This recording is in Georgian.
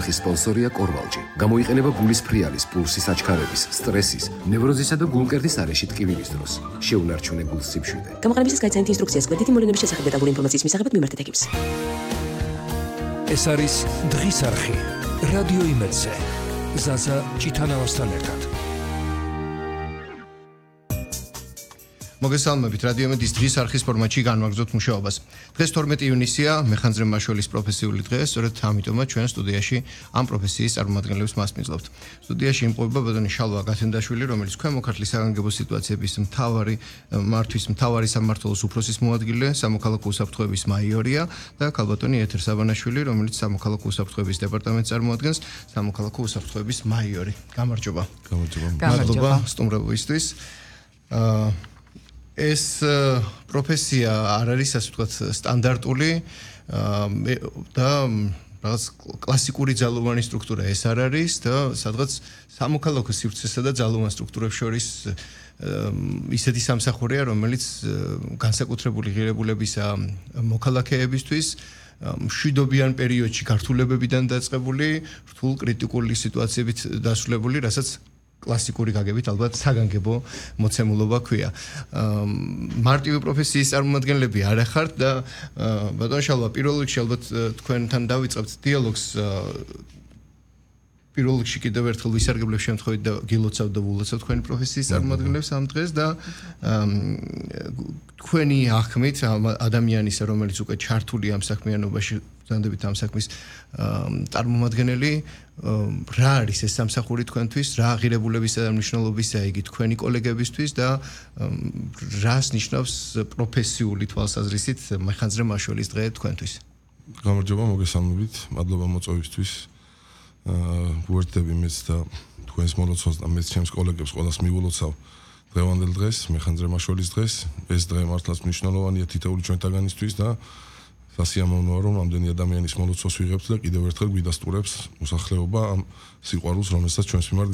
არხის სპონსორია კორვალჯი. გამოიყენება გულის ფრიალის, პულსის აჩქარების, სტრესის, ნევროზისა და გულმკერდის არეში ტკივილის დროს. შეუნარჩუნე გულს სიმშვიდე. გამოყენებისას გაიცანეთ ინსტრუქციას გვერდითი მოვლენების შესახებ დეტალური ინფორმაციის მისაღებად მიმართეთ ეგებს. ეს არის დღის არხი. რადიო იმედზე. ზაზა ჭითანავასთან ერთად. მოგესალმებით, რადიო იმედის დღის არხის ფორმატში განვაგრძობთ მუშაობას. დღეს 12 ივნისია, მეხანძრე მაშველის პროფესიული დღე, სწორედ ამიტომაც ჩვენ სტუდიაში ამ პროფესიის წარმომადგენლებს მასპინძლობთ. სტუდიაში იმყოფება ბატონი შალვა გათენდაშვილი, რომელიც ქვემოქართლის საგანგებო სიტუაციების მთავარი სამმართველოს უფროსის მოადგილე, სამოქალაქო უსაფრთხოების მაიორია და ქალბატონი ეთერ საბანაშვილი, რომელიც სამოქალაქო უსაფრთხოების დეპარტამენტს წარმოადგენს, სამოქალაქო უსაფრთხოების მაიორი. გამარჯობა. მადლობა სტუმრობისთვის. ეს პროფესია არ არის ასე ვთქვათ სტანდარტული და რაღაც კლასიკური ძალოვანი სტრუქტურა ეს არ არის და სადღაც სამოქალაქო სივრცესა და ძალოვან სტრუქტურებს შორის ისეთი სამსახურია, რომელიც განსაკუთრებული ღირებულებისა მოქალაქეებისთვის მშვიდობიან პერიოდში გართულებებიდან დაწყებული, რთულ კრიტიკული სიტუაციებით დასრულებული, რასაც კლასიკური გაგებით ალბათ საგანგებო მოცემულობა ქვია. მარტივი პროფესიის წარმომადგენლები არ ახართ და ბატონ შალვა, პირველ რიგში ალბათ თქვენთან დავიწყებთ დიალოგს. პირველ რიგში კიდევ ერთხელ ვისარგებლებ შემთხვევით და გილოცავ და ვულოცავ თქვენი პროფესიის წარმომადგენლებს ამ დღეს და თქვენი ახმით ადამიანისა, რომელიც უკვე ჩართული ამ საქმიანობაში ზანდებით ამ საქმის წარმომადგენელი, რა არის ეს სამსახური თქვენთვის, რა ღირებულებისა და მნიშვნელობისა იგი თქვენი კოლეგებისთვის და რას ნიშნავს პროფესიული თვალსაზრისით მეხანძრე მაშველის დღე თქვენთვის. გამარჯობა, მოგესალმებით, მადლობა მოწვევისთვის. ვუერთდები მეც და თქვენს მოლოცავს და მეც ჩემს კოლეგებს ყველას მივულოცავ დღევანდელ დღეს, მეხანძრე მაშველის დღეს. ეს დღე მართლაც მნიშვნელოვანია თითოეული ჩვენთაგანისთვის და სასიამოვნოა, რომ ამდენი ადამიანის მოლოცვას ვიღებთ და კიდევ ერთხელ გვიდასტურებს მოსახლეობა ამ სიყვარულს, რომელსაც ჩვენს მიმართ